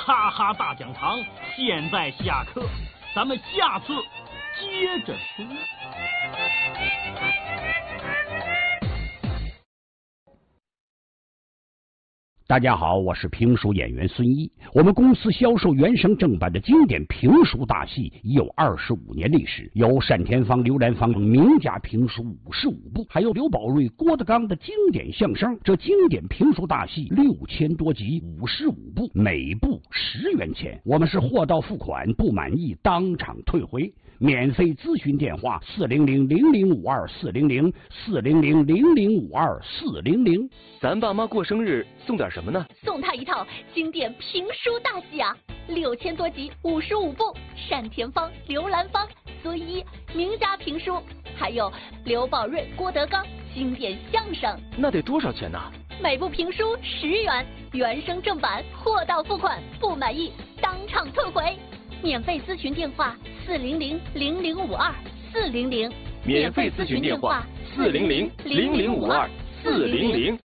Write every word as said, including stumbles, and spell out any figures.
哈哈大讲堂现在下课，咱们下次接着说。 大家好，我是评书演员孙一。我们公司销售原声正版的经典评书大戏已有二十五年历史，有单田芳、刘兰芳等名家评书五十五部，还有刘宝瑞、郭德纲的经典相声。这经典评书大戏六千多集，五十五部，每部十元钱。我们是货到付款，不满意当场退回。免费咨询电话：四零零零零五二四零零四零零零零五二四零零。 咱爸妈过生日送点什么呢？ 送他一套经典评书大戏啊，六千多集，五十五部，单田芳、刘兰芳、孙一名家评书，还有刘宝瑞、郭德纲经典相声。 那得多少钱呢？ 每部评书十元，原声正版，货到付款，不满意当场退回。免费咨询电话：四零零零零五二四零零。 免费咨询电话：四零零零零五二四零零。